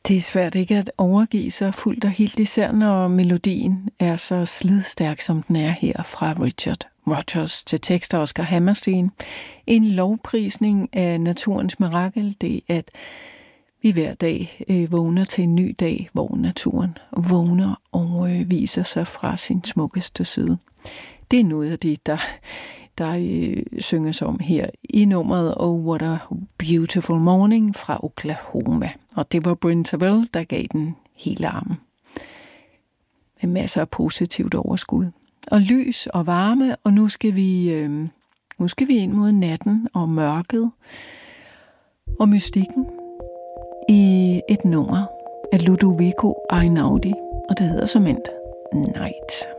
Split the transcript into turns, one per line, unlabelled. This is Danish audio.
Det er svært ikke at overgive sig fuldt og helt, især når melodien er så slidstærk, som den er her fra Richard Rodgers til tekst af Oscar Hammerstein. En lovprisning af naturens mirakel, det at vi hver dag vågner til en ny dag, hvor naturen vågner og viser sig fra sin smukkeste side. Det er noget af det, der synges om her i nummeret Oh What a Beautiful Morning fra Oklahoma. Og det var Bryn Tervel, der gav den hele armen. Med masser af positivt overskud. Og lys og varme, og nu skal vi ind mod natten og mørket og mystikken i et nummer af Ludovico Einaudi, og det hedder som endt Night.